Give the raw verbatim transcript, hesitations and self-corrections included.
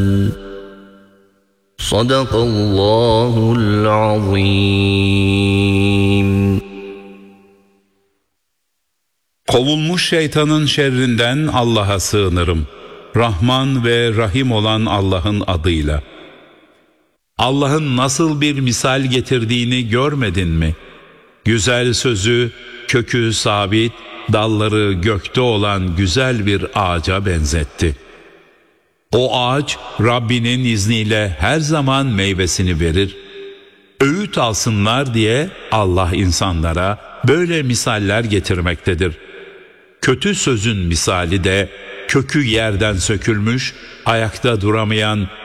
Sadakallahul azim. Kovulmuş şeytanın şerrinden Allah'a sığınırım. Rahman ve Rahim olan Allah'ın adıyla. Allah'ın nasıl bir misal getirdiğini görmedin mi? Güzel sözü, kökü sabit, dalları gökte olan güzel bir ağaca benzetti. O ağaç Rabbinin izniyle her zaman meyvesini verir. Öğüt alsınlar diye Allah insanlara böyle misaller getirmektedir. Kötü sözün misali de kökü yerden sökülmüş, ayakta duramayan